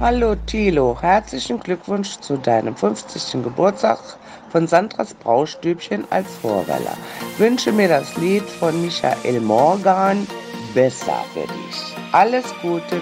Hallo Thilo, herzlichen Glückwunsch zu deinem 50. Geburtstag von Sandras Braustübchen als Vorwähler. Wünsche mir das Lied von Michael Morgan besser für dich. Alles Gute.